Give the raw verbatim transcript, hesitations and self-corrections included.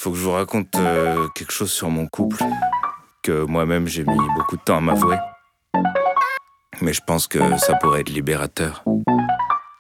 Faut que je vous raconte euh, quelque chose sur mon couple que moi-même j'ai mis beaucoup de temps à m'avouer. Mais je pense que ça pourrait être libérateur.